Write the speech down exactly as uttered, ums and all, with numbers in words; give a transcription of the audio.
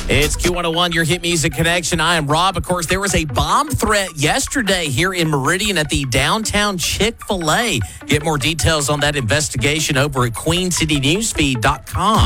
It's Q one oh one, your hit music connection. I am Rob. Of course, there was a bomb threat yesterday here in Meridian at the downtown Chick-fil-A. Get more details on that investigation over at queen city newsfeed dot com.